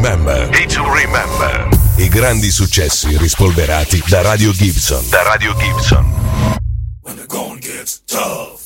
Remember. I grandi successi rispolverati da Radio Gibson. When the going gets tough.